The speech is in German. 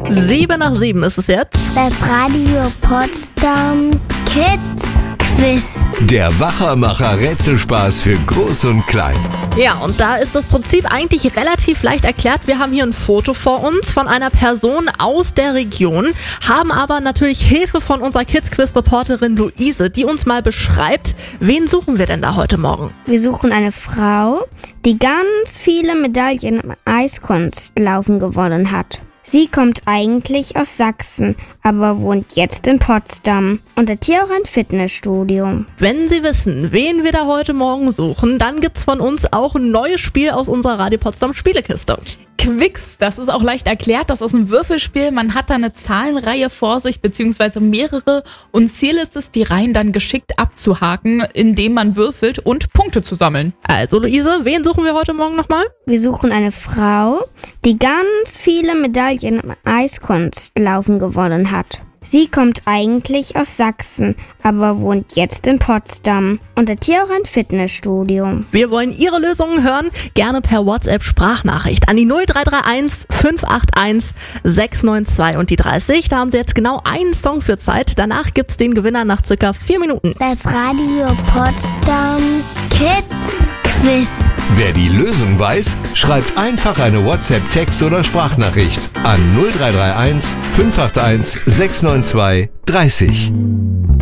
7:07 ist es jetzt. Das Radio Potsdam Kids Quiz. Der Wachermacher-Rätselspaß für Groß und Klein. Ja, und da ist das Prinzip eigentlich relativ leicht erklärt. Wir haben hier ein Foto vor uns von einer Person aus der Region, haben aber natürlich Hilfe von unserer Kids-Quiz-Reporterin Luise, die uns mal beschreibt, wen suchen wir denn da heute Morgen? Wir suchen eine Frau, die ganz viele Medaillen im Eiskunstlaufen gewonnen hat. Sie kommt eigentlich aus Sachsen, aber wohnt jetzt in Potsdam und hat hier auch ein Fitnessstudio. Wenn Sie wissen, wen wir da heute Morgen suchen, dann gibt's von uns auch ein neues Spiel aus unserer Radio Potsdam Spielekiste. Quicks, das ist auch leicht erklärt, das ist ein Würfelspiel. Man hat da eine Zahlenreihe vor sich, beziehungsweise mehrere. Und Ziel ist es, die Reihen dann geschickt abzuhaken, indem man würfelt und Punkte zu sammeln. Also Luise, wen suchen wir heute Morgen nochmal? Wir suchen eine Frau, die ganz viele Medaillen im Eiskunstlaufen gewonnen hat. Sie kommt eigentlich aus Sachsen, aber wohnt jetzt in Potsdam und hat hier auch ein Fitnessstudio. Wir wollen Ihre Lösungen hören, gerne per WhatsApp-Sprachnachricht an die 0331 581 692 und die 30. Da haben Sie jetzt genau einen Song für Zeit. Danach gibt's den Gewinner nach circa 4 Minuten. Das Radio Potsdam Kids Quiz. Wer die Lösung weiß, schreibt einfach eine WhatsApp-Text- oder Sprachnachricht an 0331 581 692 30.